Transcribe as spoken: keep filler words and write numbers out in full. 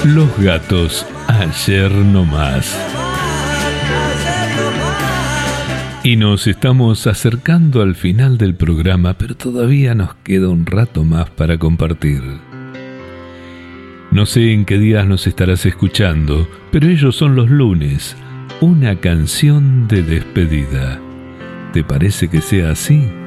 Los Gatos, ayer no más. Y nos estamos acercando al final del programa, pero todavía nos queda un rato más para compartir. No sé en qué días nos estarás escuchando, pero ellos son los lunes, una canción de despedida. ¿Te parece que sea así?